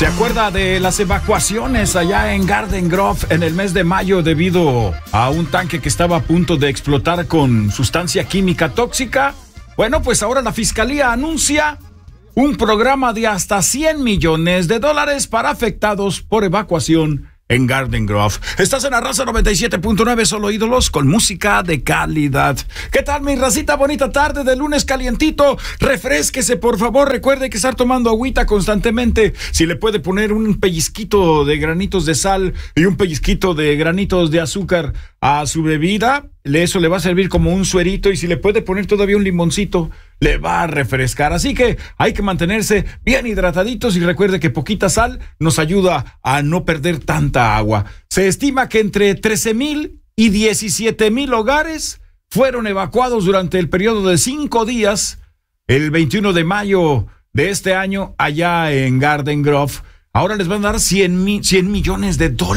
¿Se acuerda de las evacuaciones allá en Garden Grove en el mes de mayo debido a un tanque que estaba a punto de explotar con sustancia química tóxica? Bueno, pues ahora la Fiscalía anuncia un programa de hasta $100 millones para afectados por evacuación en Garden Grove. Estás en la Raza 97.9, solo ídolos con música de calidad. ¿Qué tal, mi racita? Bonita tarde de lunes calientito. Refrésquese, por favor. Recuerde que estar tomando agüita constantemente. Si le puede poner un pellizquito de granitos de sal y un pellizquito de granitos de azúcar a su bebida, eso le va a servir como un suerito, y si le puede poner todavía un limoncito, le va a refrescar. Así que hay que mantenerse bien hidrataditos, y recuerde que poquita sal nos ayuda a no perder tanta agua. Se estima que entre 13,000 y 17,000 hogares fueron evacuados durante el periodo de 5 días, el 21 de mayo de este año, allá en Garden Grove. Ahora les van a dar $100 millones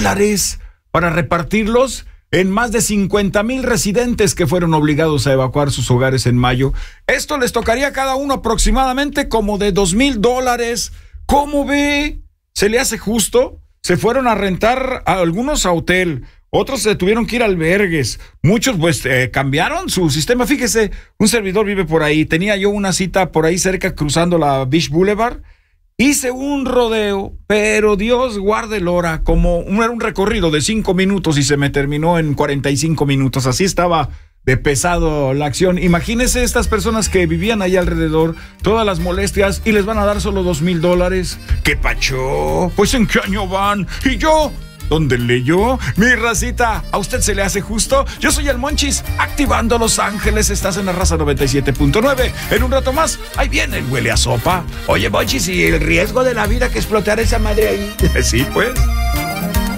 para repartirlos en más de 50,000 residentes que fueron obligados a evacuar sus hogares en mayo. Esto les tocaría a cada uno aproximadamente como de $2,000. ¿Cómo ve? ¿Se le hace justo? Se fueron a rentar a algunos a hotel, otros se tuvieron que ir a albergues, muchos pues cambiaron su sistema. Fíjese, un servidor vive por ahí, tenía yo una cita por ahí cerca cruzando la Beach Boulevard. Hice un rodeo, pero Dios guarde el hora, era un recorrido de 5 minutos y se me terminó en 45 minutos. Así estaba de pesado la acción. Imagínense estas personas que vivían ahí alrededor, todas las molestias, y les van a dar solo $2,000. ¿Qué pacho? Pues ¿en qué año van? ¿Y yo? ¿Dónde leyó? Mi racita, ¿a usted se le hace justo? Yo soy el Monchis, activando Los Ángeles. Estás en la Raza 97.9. En un rato más, ahí viene el huele a sopa. Oye, Monchis, ¿y el riesgo de la vida que explotar esa madre ahí? Sí, pues.